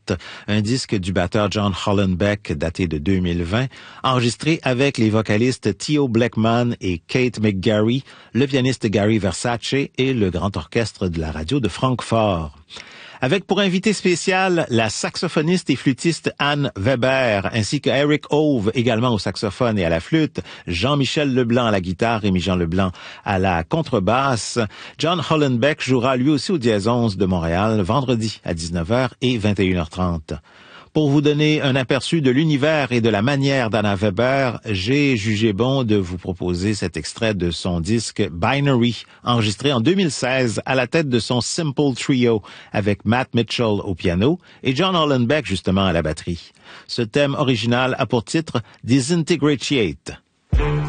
Heart, un disque du batteur John Hollenbeck daté de 2020, enregistré avec les vocalistes Theo Blackman et Kate McGarry, le pianiste Gary Versace et le grand orchestre de la radio de Francfort. Avec pour invité spécial la saxophoniste et flûtiste Anne Weber, ainsi que Eric Hove, également au saxophone et à la flûte, Jean-Michel Leblanc à la guitare, Rémi-Jean Leblanc à la contrebasse. John Hollenbeck jouera lui aussi au Dièse 11 de Montréal, vendredi à 19h et 21h30. Pour vous donner un aperçu de l'univers et de la manière d'Anna Weber, j'ai jugé bon de vous proposer cet extrait de son disque Binary, enregistré en 2016 à la tête de son Simple Trio, avec Matt Mitchell au piano et John Hollenbeck justement à la batterie. Ce thème original a pour titre Disintegratiate.